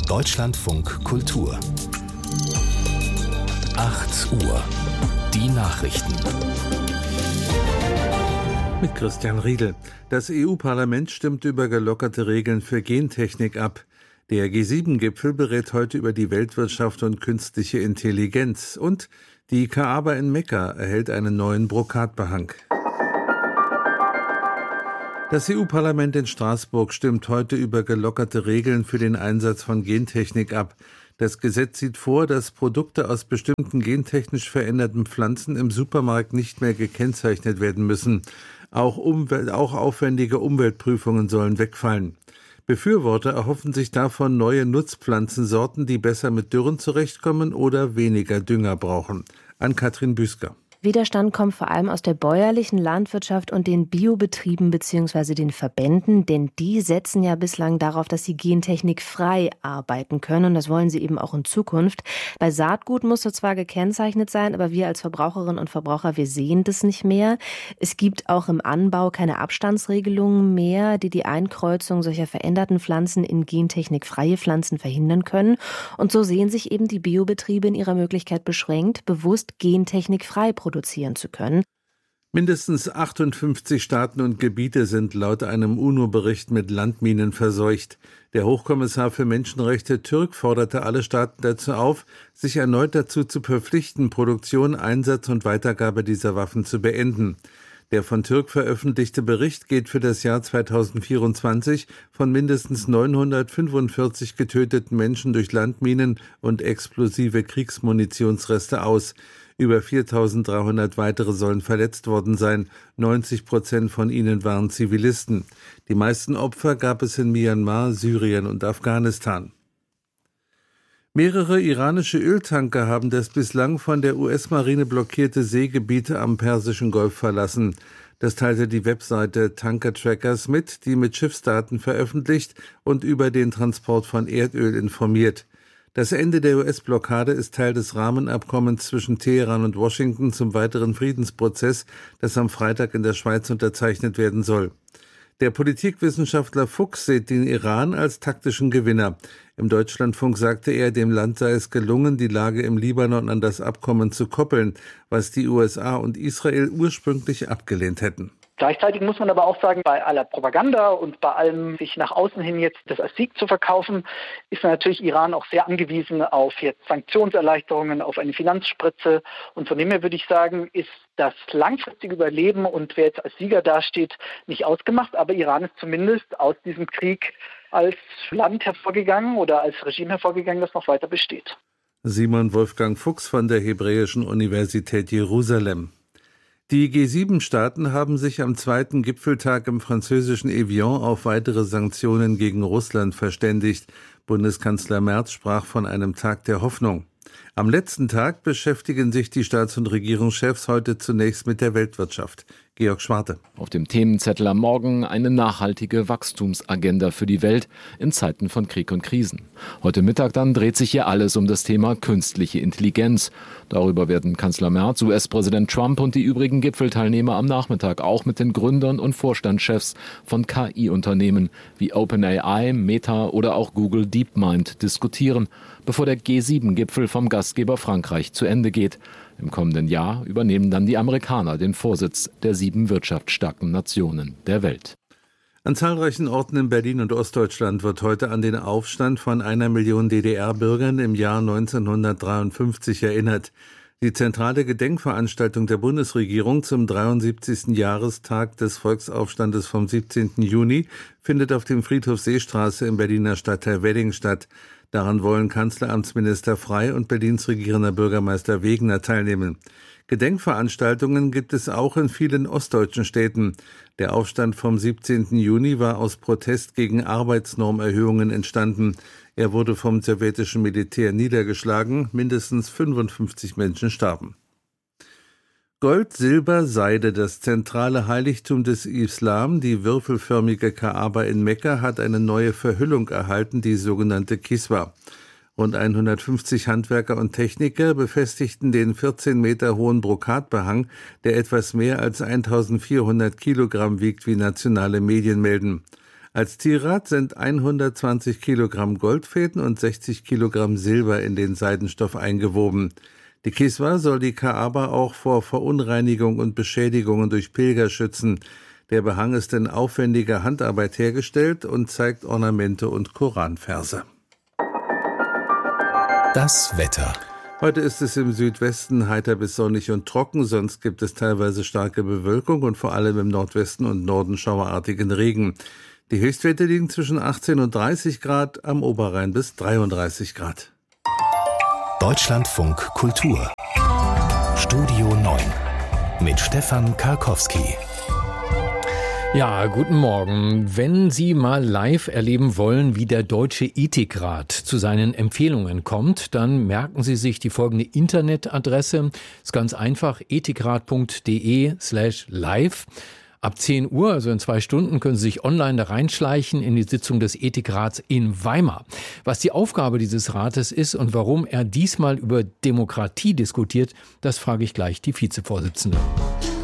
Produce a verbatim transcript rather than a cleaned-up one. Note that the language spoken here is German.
Deutschlandfunk Kultur. acht Uhr. Die Nachrichten. Mit Christian Riedel. Das E U-Parlament stimmt über gelockerte Regeln für Gentechnik ab. Der G sieben Gipfel berät heute über die Weltwirtschaft und künstliche Intelligenz. Und die Kaaba in Mekka erhält einen neuen Brokatbehang. Das E U-Parlament in Straßburg stimmt heute über gelockerte Regeln für den Einsatz von Gentechnik ab. Das Gesetz sieht vor, dass Produkte aus bestimmten gentechnisch veränderten Pflanzen im Supermarkt nicht mehr gekennzeichnet werden müssen. Auch, Umwelt, auch aufwendige Umweltprüfungen sollen wegfallen. Befürworter erhoffen sich davon neue Nutzpflanzensorten, die besser mit Dürren zurechtkommen oder weniger Dünger brauchen. Ann-Kathrin Büsker. Widerstand kommt vor allem aus der bäuerlichen Landwirtschaft und den Biobetrieben bzw. den Verbänden, denn die setzen ja bislang darauf, dass sie gentechnikfrei arbeiten können und das wollen sie eben auch in Zukunft. Bei Saatgut muss es zwar gekennzeichnet sein, aber wir als Verbraucherinnen und Verbraucher, wir sehen das nicht mehr. Es gibt auch im Anbau keine Abstandsregelungen mehr, die die Einkreuzung solcher veränderten Pflanzen in gentechnikfreie Pflanzen verhindern können. Und so sehen sich eben die Biobetriebe in ihrer Möglichkeit beschränkt, bewusst gentechnikfrei produzieren zu können. Mindestens achtundfünfzig Staaten und Gebiete sind laut einem UNO-Bericht mit Landminen verseucht. Der Hochkommissar für Menschenrechte Türk forderte alle Staaten dazu auf, sich erneut dazu zu verpflichten, Produktion, Einsatz und Weitergabe dieser Waffen zu beenden. Der von Türk veröffentlichte Bericht geht für das Jahr zweitausendvierundzwanzig von mindestens neunhundertfünfundvierzig getöteten Menschen durch Landminen und explosive Kriegsmunitionsreste aus. Über viertausenddreihundert weitere sollen verletzt worden sein. neunzig Prozent von ihnen waren Zivilisten. Die meisten Opfer gab es in Myanmar, Syrien und Afghanistan. Mehrere iranische Öltanker haben das bislang von der U S-Marine blockierte Seegebiet am Persischen Golf verlassen. Das teilte die Webseite Tanker Trackers mit, die mit Schiffsdaten veröffentlicht und über den Transport von Erdöl informiert. Das Ende der U S-Blockade ist Teil des Rahmenabkommens zwischen Teheran und Washington zum weiteren Friedensprozess, das am Freitag in der Schweiz unterzeichnet werden soll. Der Politikwissenschaftler Fuchs sieht den Iran als taktischen Gewinner. Im Deutschlandfunk sagte er, dem Land sei es gelungen, die Lage im Libanon an das Abkommen zu koppeln, was die U S A und Israel ursprünglich abgelehnt hätten. Gleichzeitig muss man aber auch sagen, bei aller Propaganda und bei allem sich nach außen hin jetzt das als Sieg zu verkaufen, ist natürlich Iran auch sehr angewiesen auf jetzt Sanktionserleichterungen, auf eine Finanzspritze. Und von dem her würde ich sagen, ist das langfristige Überleben und wer jetzt als Sieger dasteht, nicht ausgemacht. Aber Iran ist zumindest aus diesem Krieg als Land hervorgegangen oder als Regime hervorgegangen, das noch weiter besteht. Simon Wolfgang Fuchs von der Hebräischen Universität Jerusalem. Die G sieben Staaten haben sich am zweiten Gipfeltag im französischen Evian auf weitere Sanktionen gegen Russland verständigt. Bundeskanzler Merz sprach von einem Tag der Hoffnung. Am letzten Tag beschäftigen sich die Staats- und Regierungschefs heute zunächst mit der Weltwirtschaft. Georg Schwarte. Auf dem Themenzettel am Morgen eine nachhaltige Wachstumsagenda für die Welt in Zeiten von Krieg und Krisen. Heute Mittag dann dreht sich hier alles um das Thema künstliche Intelligenz. Darüber werden Kanzler Merz, U S-Präsident Trump und die übrigen Gipfelteilnehmer am Nachmittag auch mit den Gründern und Vorstandschefs von K I-Unternehmen wie OpenAI, Meta oder auch Google DeepMind diskutieren, bevor der G sieben Gipfel vom Gastgeber Frankreich zu Ende geht. Im kommenden Jahr übernehmen dann die Amerikaner den Vorsitz der sieben wirtschaftsstarken Nationen der Welt. An zahlreichen Orten in Berlin und Ostdeutschland wird heute an den Aufstand von einer Million D D R-Bürgern im Jahr neunzehnhundertdreiundfünfzig erinnert. Die zentrale Gedenkveranstaltung der Bundesregierung zum dreiundsiebzigsten Jahrestag des Volksaufstandes vom siebzehnten Juni findet auf dem Friedhof Seestraße im Berliner Stadtteil Wedding statt. Daran wollen Kanzleramtsminister Frey und Berlins regierender Bürgermeister Wegener teilnehmen. Gedenkveranstaltungen gibt es auch in vielen ostdeutschen Städten. Der Aufstand vom siebzehnten Juni war aus Protest gegen Arbeitsnormerhöhungen entstanden. Er wurde vom sowjetischen Militär niedergeschlagen. Mindestens fünfundfünfzig Menschen starben. Gold, Silber, Seide, das zentrale Heiligtum des Islam, die würfelförmige Kaaba in Mekka, hat eine neue Verhüllung erhalten, die sogenannte Kiswa. Rund hundertfünfzig Handwerker und Techniker befestigten den vierzehn Meter hohen Brokatbehang, der etwas mehr als eintausendvierhundert Kilogramm wiegt, wie nationale Medien melden. Als Zielrad sind hundertzwanzig Kilogramm Goldfäden und sechzig Kilogramm Silber in den Seidenstoff eingewoben. Die Kiswa soll die Kaaba auch vor Verunreinigung und Beschädigungen durch Pilger schützen. Der Behang ist in aufwendiger Handarbeit hergestellt und zeigt Ornamente und Koranverse. Das Wetter. Heute ist es im Südwesten heiter bis sonnig und trocken, sonst gibt es teilweise starke Bewölkung und vor allem im Nordwesten und Norden schauerartigen Regen. Die Höchstwerte liegen zwischen achtzehn und dreißig Grad, am Oberrhein bis dreiunddreißig Grad. Deutschlandfunk Kultur. Studio neun mit Stefan Karkowski. Ja, guten Morgen. Wenn Sie mal live erleben wollen, wie der Deutsche Ethikrat zu seinen Empfehlungen kommt, dann merken Sie sich die folgende Internetadresse. Ist ganz einfach, ethikrat.de slash live. Ab zehn Uhr, also in zwei Stunden, können Sie sich online da reinschleichen in die Sitzung des Ethikrats in Weimar. Was die Aufgabe dieses Rates ist und warum er diesmal über Demokratie diskutiert, das frage ich gleich die Vizevorsitzende.